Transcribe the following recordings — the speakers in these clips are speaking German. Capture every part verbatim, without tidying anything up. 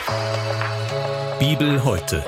Bibel heute.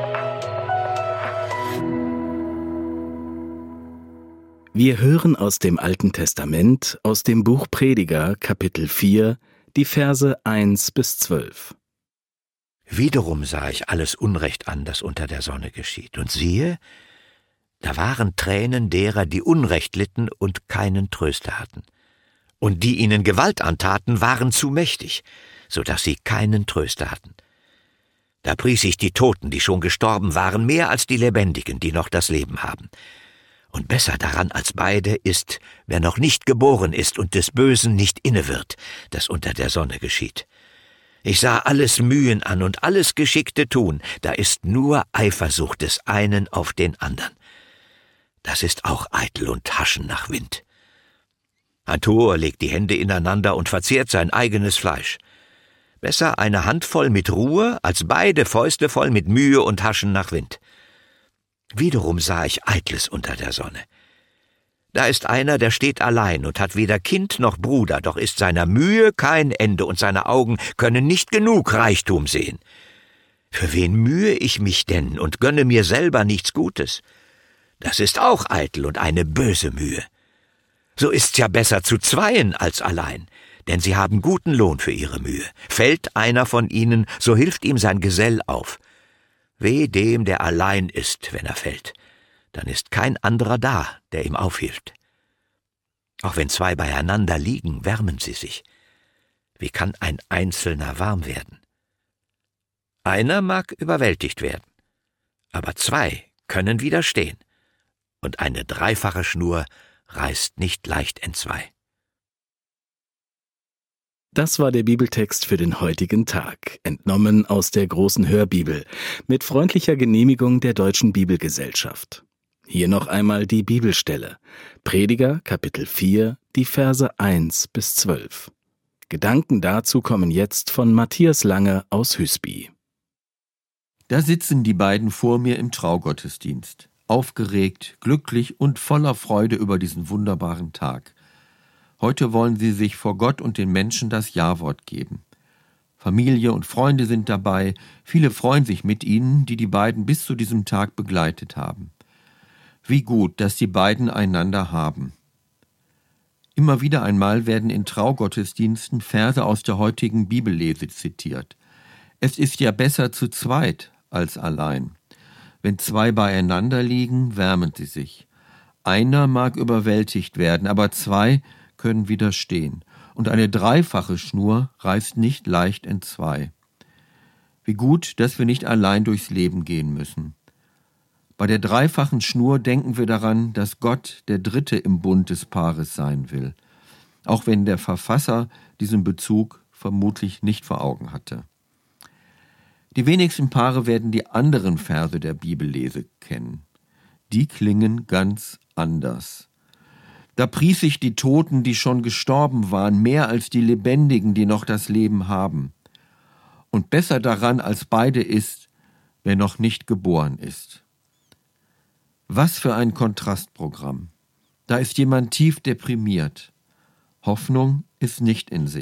Wir hören aus dem Alten Testament, aus dem Buch Prediger, Kapitel vier, die Verse eins bis zwölf. Wiederum sah ich alles Unrecht an, das unter der Sonne geschieht. Und siehe, da waren Tränen derer, die Unrecht litten und keinen Tröster hatten. Und die ihnen Gewalt antaten, waren zu mächtig, so dass sie keinen Tröster hatten. Da pries ich die Toten, die schon gestorben waren, mehr als die Lebendigen, die noch das Leben haben. Und besser daran als beide ist, wer noch nicht geboren ist und des Bösen nicht inne wird, das unter der Sonne geschieht. Ich sah alles Mühen an und alles geschickte Tun, da ist nur Eifersucht des einen auf den andern. Das ist auch eitel und Haschen nach Wind. Ein Tor legt die Hände ineinander und verzehrt sein eigenes Fleisch. Besser eine Handvoll mit Ruhe, als beide Fäuste voll mit Mühe und Haschen nach Wind. Wiederum sah ich Eitles unter der Sonne. Da ist einer, der steht allein und hat weder Kind noch Bruder, doch ist seiner Mühe kein Ende und seine Augen können nicht genug Reichtum sehen. Für wen mühe ich mich denn und gönne mir selber nichts Gutes? Das ist auch eitel und eine böse Mühe. So ist's ja besser zu zweien als allein, denn sie haben guten Lohn für ihre Mühe. Fällt einer von ihnen, so hilft ihm sein Gesell auf. Weh dem, der allein ist, wenn er fällt. Dann ist kein anderer da, der ihm aufhilft. Auch wenn zwei beieinander liegen, wärmen sie sich. Wie kann ein Einzelner warm werden? Einer mag überwältigt werden, aber zwei können widerstehen, und eine dreifache Schnur reißt nicht leicht entzwei. Das war der Bibeltext für den heutigen Tag, entnommen aus der großen Hörbibel, mit freundlicher Genehmigung der Deutschen Bibelgesellschaft. Hier noch einmal die Bibelstelle. Prediger, Kapitel vier, die Verse eins bis zwölf. Gedanken dazu kommen jetzt von Matthias Lange aus Hüsby. Da sitzen die beiden vor mir im Traugottesdienst, aufgeregt, glücklich und voller Freude über diesen wunderbaren Tag. Heute wollen sie sich vor Gott und den Menschen das Ja-Wort geben. Familie und Freunde sind dabei, viele freuen sich mit ihnen, die die beiden bis zu diesem Tag begleitet haben. Wie gut, dass die beiden einander haben. Immer wieder einmal werden in Traugottesdiensten Verse aus der heutigen Bibellese zitiert. Es ist ja besser zu zweit als allein. Wenn zwei beieinander liegen, wärmen sie sich. Einer mag überwältigt werden, aber zwei können widerstehen. Und eine dreifache Schnur reißt nicht leicht entzwei. Wie gut, dass wir nicht allein durchs Leben gehen müssen. Bei der dreifachen Schnur denken wir daran, dass Gott der Dritte im Bund des Paares sein will, auch wenn der Verfasser diesen Bezug vermutlich nicht vor Augen hatte. Die wenigsten Paare werden die anderen Verse der Bibellese kennen. Die klingen ganz anders. Da pries ich die Toten, die schon gestorben waren, mehr als die Lebendigen, die noch das Leben haben. Und besser daran als beide ist, wer noch nicht geboren ist. Was für ein Kontrastprogramm. Da ist jemand tief deprimiert. Hoffnung ist nicht in Sicht.